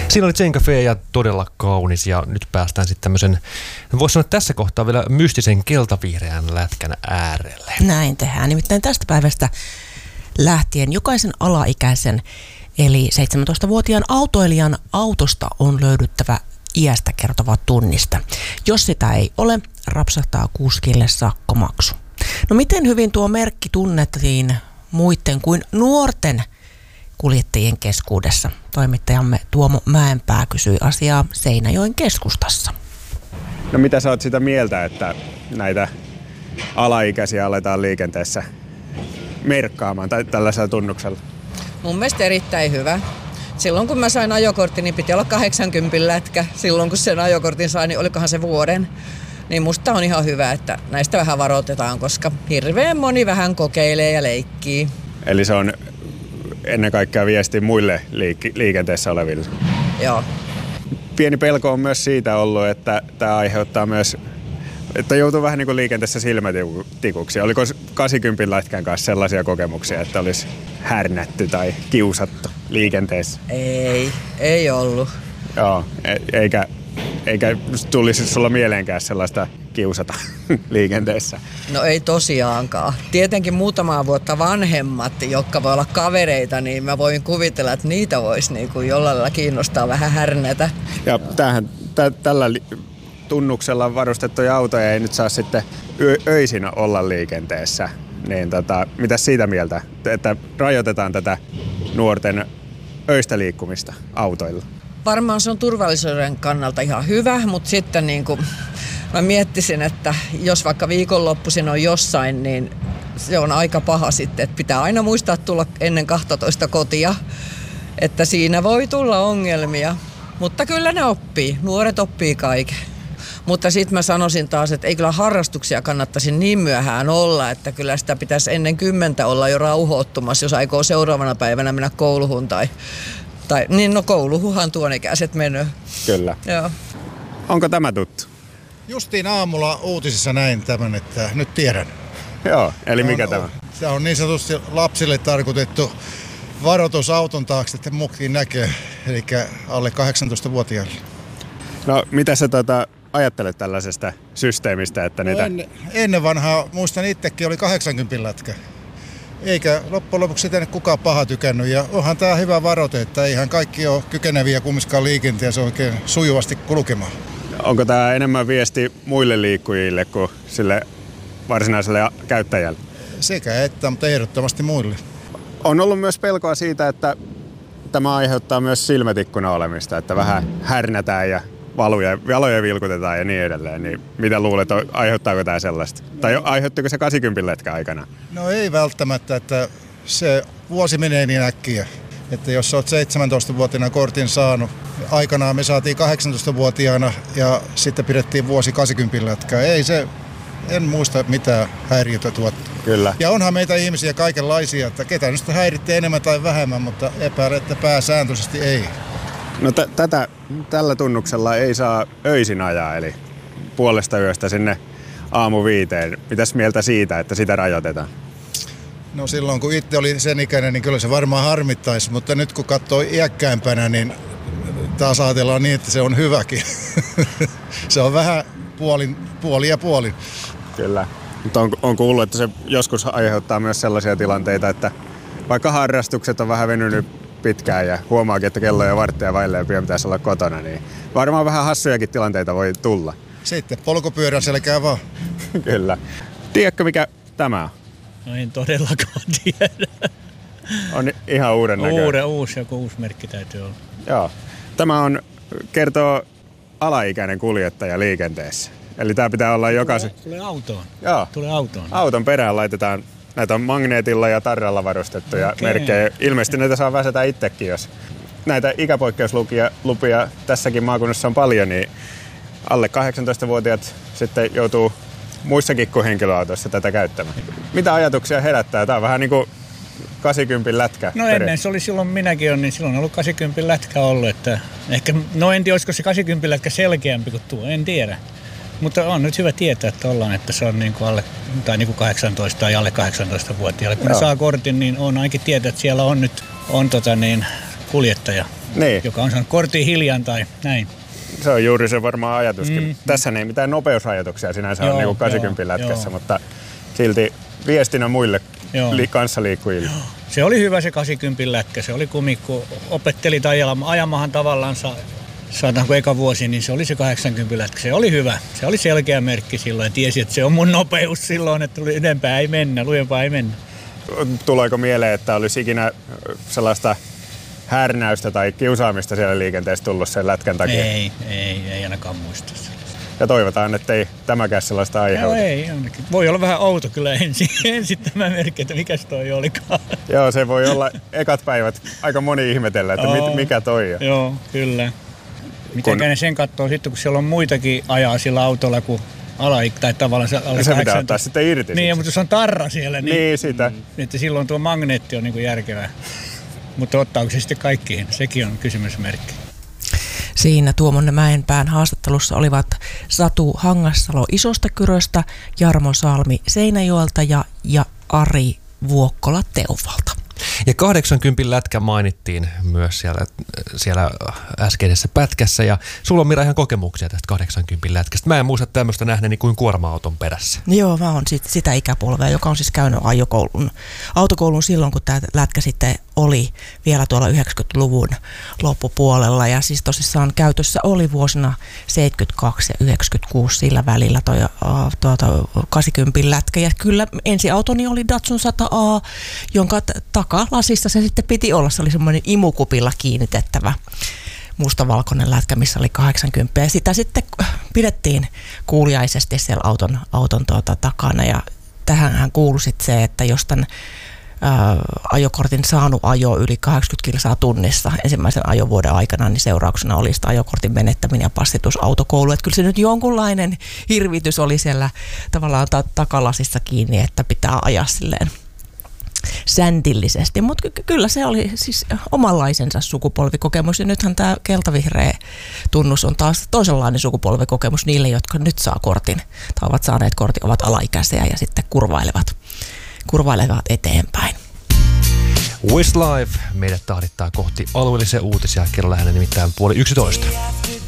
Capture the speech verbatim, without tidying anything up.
Siinä oli Zen Cafe ja todella kaunis ja nyt päästään sitten tämmöisen, voisi sanoa tässä kohtaa vielä mystisen keltavihreän lätkän äärelle. Näin tehdään. Nimittäin tästä päivästä lähtien jokaisen alaikäisen eli seitsemäntoistavuotiaan autoilijan autosta on löydyttävä iästä kertova tunniste. Jos sitä ei ole, rapsahtaa kuskille sakkomaksu. No miten hyvin tuo merkki tunnettiin muiden kuin nuorten kuljettajien keskuudessa? Toimittajamme Tuomo Mäenpää kysyi asiaa Seinäjoen keskustassa. No mitä sä oot sitä mieltä, että näitä alaikäisiä aletaan liikenteessä merkkaamaan tai tällaisella tunnuksella? Mun mielestä erittäin hyvä. Silloin kun mä sain ajokortin, niin piti olla kahdeksankymmentä lätkä. Silloin kun sen ajokortin sain, niin olikohan se vuoden. Niin musta on ihan hyvä, että näistä vähän varoitetaan, koska hirveän moni vähän kokeilee ja leikkii. Eli se on ennen kaikkea viesti muille liik- liikenteessä oleville. Joo. Pieni pelko on myös siitä ollut, että tämä aiheuttaa myös, että joutuu vähän niin kuin liikenteessä silmätikuksi. Oliko kahdeksankymmentä lätkän kanssa sellaisia kokemuksia, että olisi härnätty tai kiusattu liikenteessä? Ei, ei ollut. Joo, eikä, eikä tulisi sulla mieleenkään sellaista kiusata liikenteessä. No ei tosiaankaan. Tietenkin muutamaa vuotta vanhemmat, jotka voi olla kavereita, niin mä voin kuvitella, että niitä voisi niin kuin jollain lailla kiinnostaa vähän härnätä. Ja tämähän, tä, tällä li, tunnuksella varustettuja autoja ei nyt saa sitten ö, öisin olla liikenteessä. Niin tota, mitäs siitä mieltä, että rajoitetaan tätä nuorten öistä liikkumista autoilla? Varmaan se on turvallisuuden kannalta ihan hyvä, mutta sitten niin kuin mä miettisin, että jos vaikka viikonloppuisin on jossain, niin se on aika paha sitten, että pitää aina muistaa tulla ennen kaksitoista kotia, että siinä voi tulla ongelmia, mutta kyllä ne oppii, nuoret oppii kaiken. Mutta sitten mä sanoisin taas, että ei kyllä harrastuksia kannattaisi niin myöhään olla, että kyllä sitä pitäisi ennen kymmentä olla jo rauhoittumassa, jos aikoo seuraavana päivänä mennä kouluun tai, tai niin no kouluhuhan tuon ikäiset menee. Kyllä. Joo. Onko tämä tuttu? Justiin aamulla uutisissa näin tämän, että nyt tiedän. Joo, eli mikä on, tämä? Se on niin sanotusti lapsille tarkoitettu varoitus auton taakse, että mukkiin näkee, eli alle kahdeksantoistavuotiaille. No, mitä sä tota, ajattelet tällaisesta systeemistä, että no niitä... En, ennen vanhaa, muistan itsekin, oli kahdeksankymmentä lätkä. Eikä loppujen lopuksi sitä kukaan paha tykännyt. Ja onhan tämä hyvä varoite, että eihän kaikki ole kykeneviä kumminkaan liikenteessä oikein sujuvasti kulkemaan. Onko tämä enemmän viesti muille liikkujille kuin sille varsinaiselle käyttäjälle? Sekä että, mutta ehdottomasti muille. On ollut myös pelkoa siitä, että tämä aiheuttaa myös silmätikkuna olemista, että vähän härnätään ja valuja, valoja vilkutetaan ja niin edelleen. Niin mitä luulet, aiheuttaako tämä sellaista? Tai aiheuttiko se kahdeksankymmentä lätkä aikana? No ei välttämättä, että se vuosi menee niin äkkiä. Että jos olet seitsemäntoistavuotiaana kortin saanut, aikanaan me saatiin kahdeksantoistavuotiaana ja sitten pidettiin vuosi kahdeksankymmentä lätkää. Ei se, en muista mitään häiriötä tuottaa. Kyllä. Ja onhan meitä ihmisiä kaikenlaisia, että ketä nyt häiritte enemmän tai vähemmän, mutta epäilen, että pääsääntöisesti ei. No t- tätä, tällä tunnuksella ei saa öisin ajaa, eli puolesta yöstä sinne aamu viiteen. Mitäs mieltä siitä, että sitä rajoitetaan? No silloin kun itse oli sen ikäinen, niin kyllä se varmaan harmittaisi, mutta nyt kun katsoo iäkkäämpänä, niin taas ajatellaan niin, että se on hyväkin. Se on vähän puolin, puoli ja puolin. Kyllä. Mutta on, on kuullut, että se joskus aiheuttaa myös sellaisia tilanteita, että vaikka harrastukset on vähän venynyt pitkään ja huomaakin, että kello ja varttia vaille ja pian pitäisi olla kotona, niin varmaan vähän hassujakin tilanteita voi tulla. Sitten polkupyörän selkää vaan. Kyllä. Tiedätkö, mikä tämä on? No en todellakaan tiedä. On ihan uuden näköinen. Uuden, uusi, joku uusi merkki täytyy olla. Joo. Tämä on, kertoo alaikäinen kuljettaja liikenteessä. Eli tämä pitää olla jokaisen... Tulee, tulee autoon. Joo. Tulee autoon. Auton perään laitetaan, näitä on magneetilla ja tarralla varustettuja okay. merkkejä. Ilmeisesti näitä saa väsätä itsekin, jos näitä ikäpoikkeuslupia lupia tässäkin maakunnassa on paljon, niin alle kahdeksantoistavuotiaat sitten joutuu muissakin kuin henkilöautoissa tätä käyttämään. Mitä ajatuksia herättää? Tämä on vähän niin kuin kahdeksankymmentä lätkä. No ennen se oli silloin, minäkin on, niin silloin on ollut kahdeksankymmentä lätkä ollut. Että ehkä, no en tiedä, olisiko se kahdeksankymmentä lätkä selkeämpi kuin tuo, en tiedä. Mutta on nyt hyvä tietää, että ollaan, että se on niin kuin alle, tai niin kuin kahdeksantoista tai alle kahdeksantoista-vuotiaille. Kun Joo. ne saa kortin, niin on ainakin tietää, että siellä on nyt on tota niin, kuljettaja Niin. joka on saanut kortin hiljan tai näin. Se on juuri se varmaan ajatuskin. Mm. Tässä ei mitään nopeusrajoituksia sinänsä Joo, ole niin kahdeksankymmentä joo, lätkässä, joo. mutta silti viestinä muille Joo. li- kanssaliikkujille. Se oli hyvä se kahdeksankymmentä lätkä. Se oli kumikko. Opettelit ajamahan tavallaan saataanko eka vuosi, niin se oli se kahdeksankymmentä lätkä. Se oli hyvä. Se oli selkeä merkki silloin. Tiesi, että se on mun nopeus silloin, että ylempää ei mennä, lujempaa ei mennä. Tuleeko mieleen, että olisi ikinä sellaista härnäystä tai kiusaamista siellä liikenteessä tullut sen lätkän takia? Ei, ei, ei ainakaan muista. Ja toivotaan, että ei tämäkään sellaista aiheuta. No ei, ainakin. Voi olla vähän outo kyllä ensin, ensin tämä merkki, että mikäs toi olikaan. Joo, se voi olla ekat päivät aika moni ihmetellä, että mit, mikä toi on. Joo, kyllä. Mitenkä kun... ne sen katsoo sitten, kun siellä on muitakin ajaa sillä autolla kuin alaik tai tavallaan alle se pitää kahdeksantoista. ottaa sitten irti. Niin, mutta jos on tarra siellä, niin, niin sitä. että silloin tuo magneetti on niin kuin järkevää. Mutta ottaako se sitten kaikkiin? Sekin on kysymysmerkki. Siinä Tuomonne Mäenpään haastattelussa olivat Satu Hangassalo Isosta Kyröstä, Jarmo Salmi Seinäjoelta ja, ja Ari Vuokkola Teuvalta. Ja kahdeksankymmentä lätkä mainittiin myös siellä, siellä äskeisessä pätkässä. Ja sulla on, Mira, ihan kokemuksia tästä kahdeksankymmentä lätkästä. Mä en muista tämmöistä nähneeni kuin kuorma-auton perässä. Joo, mä oon sit, sitä ikäpolvea, joka on siis käynyt ajokoulun, autokoulun silloin, kun tämä lätkä sitten oli vielä tuolla yhdeksänkymmentäluvun loppupuolella. Ja siis tosissaan käytössä oli vuosina seitsemänkymmentäkaksi ja yhdeksänkymmentäkuusi sillä välillä toi uh, tuota, kahdeksankymmentä lätkä. Ja kyllä ensiautoni oli Datsun sata A, jonka t- takalasissa se sitten piti olla. Se oli semmoinen imukupilla kiinnitettävä mustavalkoinen lätkä, missä oli kahdeksankymmentä. Ja sitä sitten pidettiin kuuliaisesti siellä auton, auton tuota takana. Ja tähänhän kuului sitten se, että jos tämän ää, ajokortin saanut ajo yli kahdeksankymmentä kilsaa tunnissa ensimmäisen ajovuoden aikana, niin seurauksena oli sitä ajokortin menettäminen ja passitus autokoulu. Että kyllä se nyt jonkunlainen hirvitys oli siellä tavallaan ta- takalasissa kiinni, että pitää ajaa silleen säntillisesti, mutta ky- kyllä se oli siis omanlaisensa sukupolvikokemus, ja nythän tämä keltavihreä tunnus on taas toisenlainen sukupolvikokemus niille, jotka nyt saa kortin tai ovat saaneet kortin, ovat alaikäisiä ja sitten kurvailevat, kurvailevat eteenpäin. Westlife meidät tahdittaa kohti alueellisia uutisia, kello lähinnä nimittäin puoli yksitoista.